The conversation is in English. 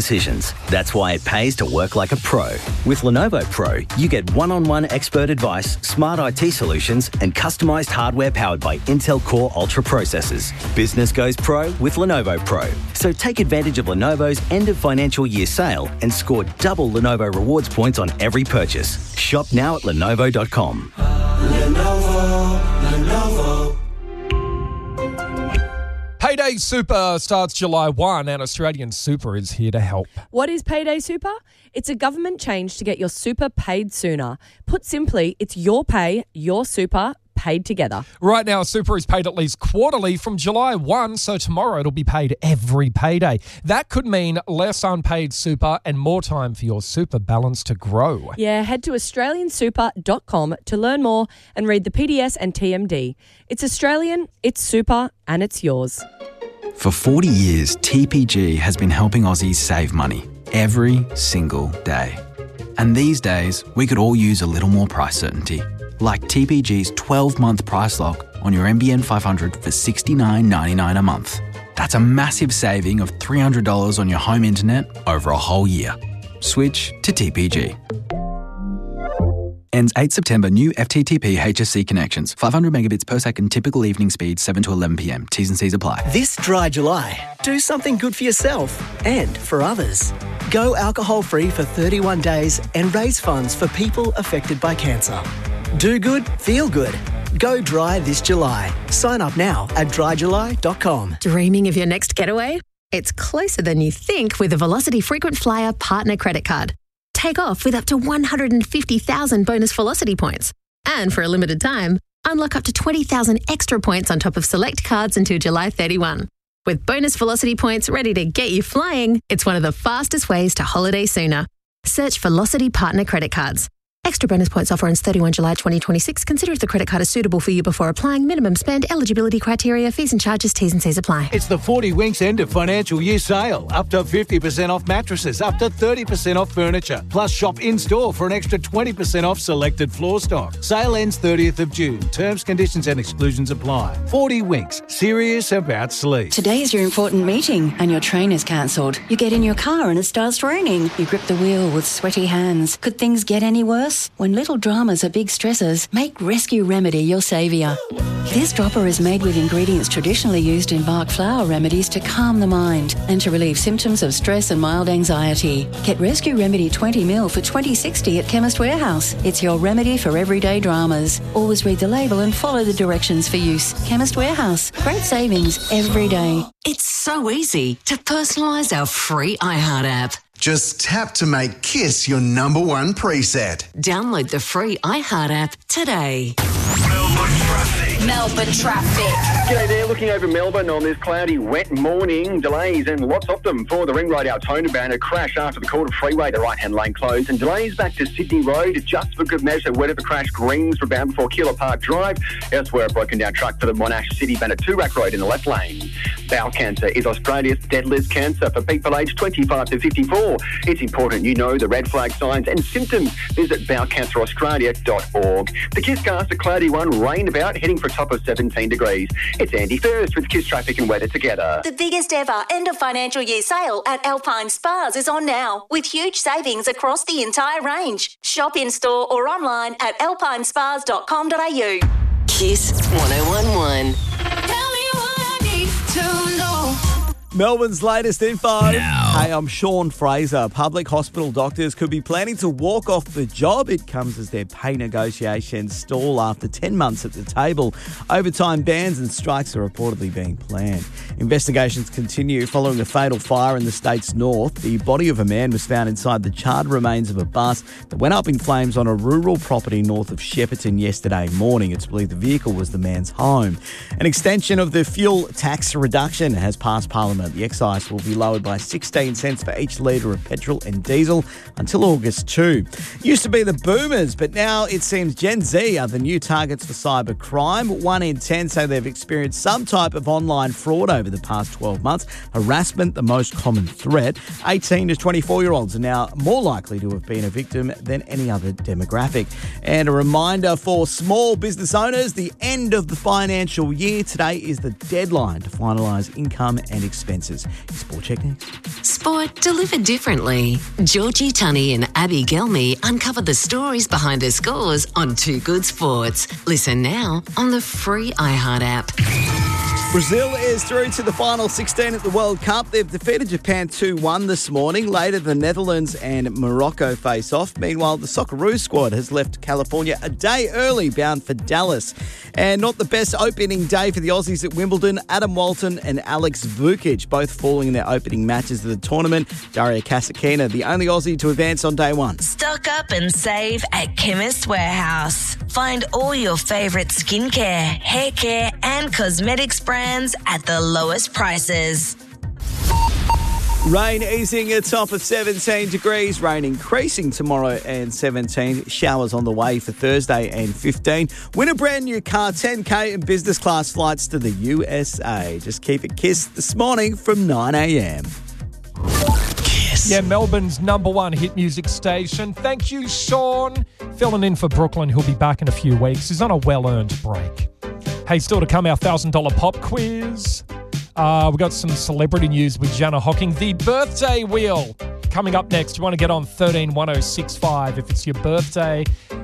decisions. That's why it pays to work like a pro. With Lenovo Pro, you get one-on-one expert advice, smart IT solutions, and customised hardware powered by Intel Core Ultra processors. Business goes pro with Lenovo Pro. So take advantage of Lenovo's end of financial year sale and score double Lenovo rewards points on every purchase. Shop now at Lenovo.com. Lenovo. Payday Super starts July 1 and Australian Super is here to help. What is Payday Super? It's a government change to get your super paid sooner. Put simply, it's your pay, your super, paid together. Right now, Super is paid at least quarterly from July 1, so tomorrow it'll be paid every payday. That could mean less unpaid super and more time for your super balance to grow. Yeah, head to australiansuper.com to learn more and read the PDS and TMD. It's Australian, it's super, and it's yours. For 40 years, TPG has been helping Aussies save money every single day. And these days, we could all use a little more price certainty. Like TPG's 12-month price lock on your NBN 500 for $69.99 a month. That's a massive saving of $300 on your home internet over a whole year. Switch to TPG. Ends 8 September. New FTTP HSC connections. 500 megabits per second. Typical evening speed 7 to 11 p.m. T's and C's apply. This dry July, do something good for yourself and for others. Go alcohol-free for 31 days and raise funds for people affected by cancer. Do good, feel good. Go dry this July. Sign up now at dryjuly.com. Dreaming of your next getaway? It's closer than you think with the Velocity Frequent Flyer Partner Credit Card. Take off with up to 150,000 bonus Velocity points. And for a limited time, unlock up to 20,000 extra points on top of select cards until July 31. With bonus Velocity points ready to get you flying, it's one of the fastest ways to holiday sooner. Search Velocity Partner Credit Cards. Extra bonus points offer ends 31 July 2026. Consider if the credit card is suitable for you before applying. Minimum spend, eligibility criteria, fees and charges, T's and C's apply. It's the 40 Winks end of financial year sale. Up to 50% off mattresses, up to 30% off furniture. Plus shop in-store for an extra 20% off selected floor stock. Sale ends 30th of June. Terms, conditions and exclusions apply. 40 Winks. Serious about sleep. Today's your important meeting and your train is cancelled. You get in your car and it starts raining. You grip the wheel with sweaty hands. Could things get any worse? When little dramas are big stressors, make Rescue Remedy your saviour. This dropper is made with ingredients traditionally used in Bach flower remedies to calm the mind and to relieve symptoms of stress and mild anxiety. Get Rescue Remedy 20ml for $20.60 at Chemist Warehouse. It's your remedy for everyday dramas. Always read the label and follow the directions for use. Chemist Warehouse. Great savings every day. It's so easy to personalise our free iHeart app. Just tap to make KISS your number one preset. Download the free iHeart app today. Melbourne traffic. G'day there, looking over Melbourne on this cloudy, wet morning. Delays and lots of them for the Ring Road Altona Band. A crash after the Calder Freeway, the right-hand lane closed. And delays back to Sydney Road, just for good measure. Wet of the crash, Greens were bound before Keilor Park Drive. Elsewhere, a broken down truck for the Monash City Band at Toorak Road in the left lane. Bowel cancer is Australia's deadliest cancer for people aged 25 to 54. It's important you know the red flag signs and symptoms. Visit bowelcanceraustralia.org. The KISS cast, a cloudy one, rain about, heading for a top of 17 degrees. It's Andy First with KISS traffic and weather together. The biggest ever end of financial year sale at Alpine Spas is on now, with huge savings across the entire range. Shop in store or online at alpinespas.com.au. KISS 1011. Melbourne's latest info. Hey, I'm Sean Fraser. Public hospital doctors could be planning to walk off the job. It comes as their pay negotiations stall after 10 months at the table. Overtime bans and strikes are reportedly being planned. Investigations continue following a fatal fire in the state's north. The body of a man was found inside the charred remains of a bus that went up in flames on a rural property north of Shepparton yesterday morning. It's believed the vehicle was the man's home. An extension of the fuel tax reduction has passed Parliament. The excise will be lowered by 16 cents for each litre of petrol and diesel until August 2. Used to be the boomers, but now it seems Gen Z are the new targets for cyber crime. 1 in 10 say they've experienced some type of online fraud over the past 12 months. Harassment, the most common threat. 18 to 24-year-olds are now more likely to have been a victim than any other demographic. And a reminder for small business owners, the end of the financial year. Today is the deadline to finalise income and expense expenses. Sport check next. Sport delivered differently. Georgie Tunney and Abby Gelmy uncover the stories behind their scores on Too Good Sports. Listen now on the free iHeart app. Brazil is through to the final 16 at the World Cup. They've defeated Japan 2-1 this morning. Later, the Netherlands and Morocco face off. Meanwhile, the Socceroos squad has left California a day early, bound for Dallas. And not the best opening day for the Aussies at Wimbledon. Adam Walton and Alex Vukic both falling in their opening matches of the tournament. Daria Kasatkina, the only Aussie to advance on day one. Stock up and save at Chemist Warehouse. Find all your favourite skincare, hair care and cosmetics brands at the lowest prices. Rain easing a top of 17 degrees. Rain increasing tomorrow and 17. Showers on the way for Thursday and 15. Win a brand new car, 10K and business class flights to the USA. Just keep it Kiss this morning from 9 a.m. Yeah, Melbourne's number one hit music station. Thank you, Sean. Filling in for Brooklyn. He'll be back in a few weeks. He's on a well-earned break. Hey, still to come, our $1,000 pop quiz. We've got some celebrity news with Jana Hocking. The birthday wheel coming up next. You want to get on 131065 if it's your birthday.